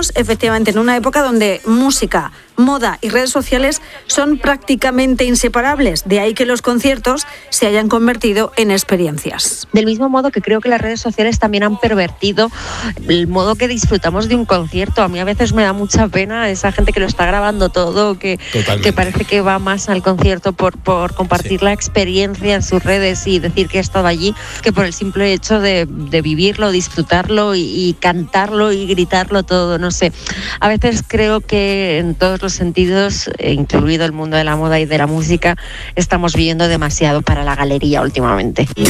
Estamos efectivamente en una época donde música, moda y redes sociales son prácticamente inseparables. De ahí que los conciertos se hayan convertido en experiencias. Del mismo modo que creo que las redes sociales también han pervertido el modo que disfrutamos de un concierto. A mí a veces me da mucha pena esa gente que lo está grabando todo, que parece que va más al concierto por compartir la experiencia en sus redes y decir que ha estado allí, que por el simple hecho de vivirlo, disfrutarlo y cantarlo y gritarlo todo, no sé. A veces creo que en todos los sentidos, incluido el mundo de la moda y de la música, estamos viviendo demasiado para la galería últimamente.